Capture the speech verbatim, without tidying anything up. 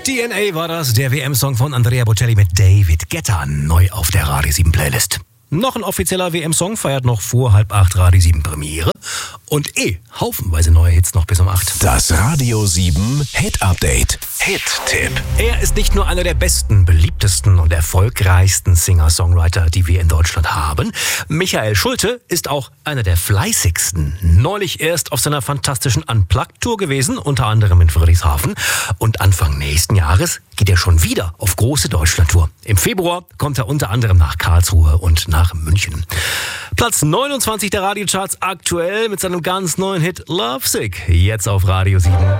D N A war das, der W M-Song von Andrea Bocelli mit David Guetta, neu auf der Radio sieben Playlist. Noch ein offizieller W M-Song feiert noch vor halb acht Radio sieben Premiere. Und eh, haufenweise neue Hits noch bis um acht. Das Radio sieben Hit-Update. Hit-Tipp. Er ist nicht nur einer der besten, beliebtesten und erfolgreichsten Singer-Songwriter, die wir in Deutschland haben. Michael Schulte ist auch einer der fleißigsten. Neulich erst auf seiner fantastischen Unplugged-Tour gewesen, unter anderem in Friedrichshafen. Und Anfang nächsten Jahres geht er schon wieder auf große Deutschland-Tour. Im Februar kommt er unter anderem nach Karlsruhe und nach München. Platz neunundzwanzig der Radiocharts aktuell mit seinem ganz neuen Hit Lovesick. Jetzt auf Radio sieben.